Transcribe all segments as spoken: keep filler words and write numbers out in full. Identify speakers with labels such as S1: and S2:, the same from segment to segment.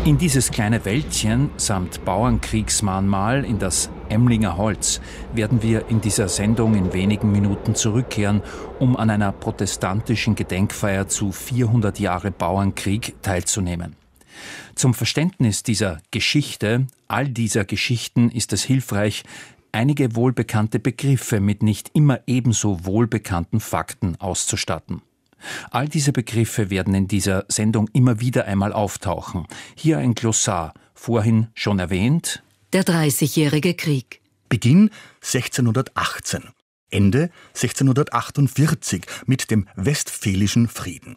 S1: In dieses kleine Wäldchen samt Bauernkriegsmahnmal in das Emlinger Holz werden wir in dieser Sendung in wenigen Minuten zurückkehren, um an einer protestantischen Gedenkfeier zu vierhundert Jahre Bauernkrieg teilzunehmen. Zum Verständnis dieser Geschichte, all dieser Geschichten, ist es hilfreich, einige wohlbekannte Begriffe mit nicht immer ebenso wohlbekannten Fakten auszustatten. All diese Begriffe werden in dieser Sendung immer wieder einmal auftauchen. Hier ein Glossar, vorhin schon erwähnt.
S2: Der Dreißigjährige Krieg.
S3: Beginn sechzehnhundertachtzehn, Ende sechzehnhundertachtundvierzig mit dem Westfälischen Frieden.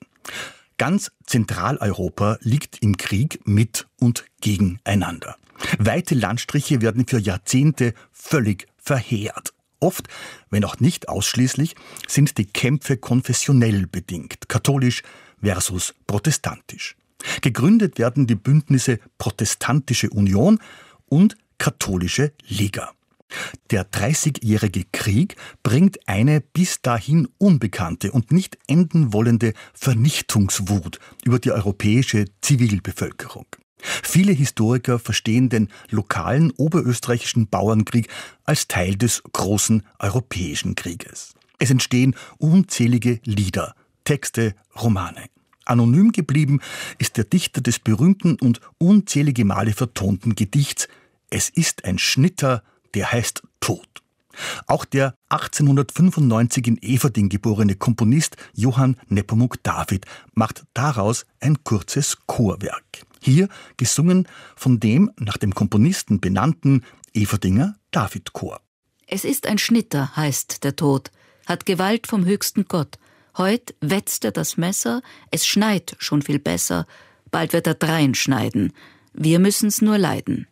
S3: Ganz Zentraleuropa liegt im Krieg mit und gegeneinander. Weite Landstriche werden für Jahrzehnte völlig verheert. Oft, wenn auch nicht ausschließlich, sind die Kämpfe konfessionell bedingt, katholisch versus protestantisch. Gegründet werden die Bündnisse Protestantische Union und Katholische Liga. Der Dreißigjährige Krieg bringt eine bis dahin unbekannte und nicht enden wollende Vernichtungswut über die europäische Zivilbevölkerung. Viele Historiker verstehen den lokalen oberösterreichischen Bauernkrieg als Teil des großen europäischen Krieges. Es entstehen unzählige Lieder, Texte, Romane. Anonym geblieben ist der Dichter des berühmten und unzählige Male vertonten Gedichts »Es ist ein Schnitter, der heißt Tod«. Auch der achtzehnhundertfünfundneunzig in Everding geborene Komponist Johann Nepomuk David macht daraus ein kurzes Chorwerk. Hier gesungen von dem nach dem Komponisten benannten Everdinger Davidchor.
S2: Es ist ein Schnitter, heißt der Tod, hat Gewalt vom höchsten Gott. Heut wetzt er das Messer, es schneit schon viel besser, bald wird er drein schneiden. Wir müssen's nur leiden.